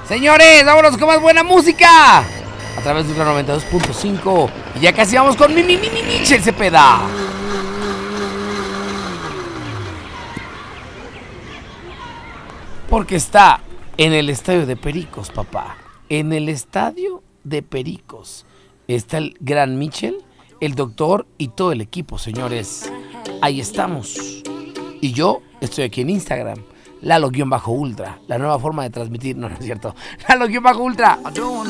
Señores, vámonos con más buena música a través de una 92.5. Y ya casi vamos con Michel Cepeda. Porque está en el estadio de Pericos, papá. En el estadio de Pericos está el gran Michel, el doctor y todo el equipo, señores. Ahí estamos. Y yo estoy aquí en Instagram, Lalo-Ultra, la nueva forma de transmitir, no es cierto, Lalo-Ultra.